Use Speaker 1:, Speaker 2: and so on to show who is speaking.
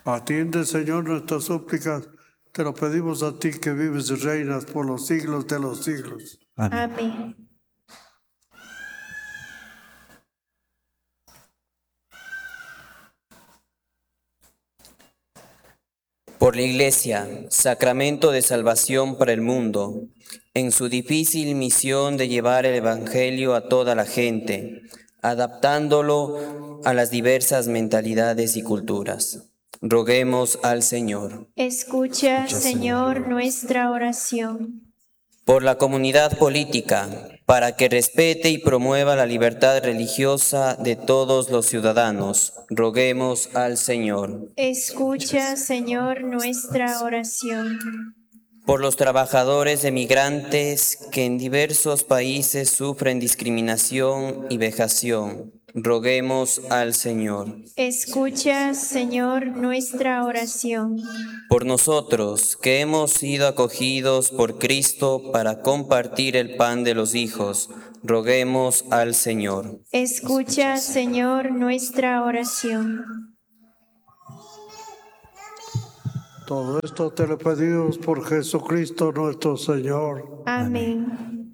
Speaker 1: Atiende, Señor, nuestras súplicas. Te lo pedimos a ti que vives y reinas por los siglos de los siglos.
Speaker 2: Amén.
Speaker 3: Amén.
Speaker 4: Por la Iglesia, sacramento de salvación para el mundo, en su difícil misión de llevar el Evangelio a toda la gente, adaptándolo a las diversas mentalidades y culturas. Roguemos al Señor.
Speaker 3: Escucha, Señor, nuestra oración.
Speaker 4: Por la comunidad política, para que respete y promueva la libertad religiosa de todos los ciudadanos, roguemos al Señor.
Speaker 3: Escucha, Señor, nuestra oración.
Speaker 4: Por los trabajadores emigrantes que en diversos países sufren discriminación y vejación, roguemos al Señor.
Speaker 3: Escucha, Señor, nuestra oración.
Speaker 4: Por nosotros que hemos sido acogidos por Cristo para compartir el pan de los hijos, roguemos al Señor.
Speaker 3: Escucha, Señor, nuestra oración.
Speaker 1: Todo esto te lo pedimos por Jesucristo nuestro Señor.
Speaker 3: Amén.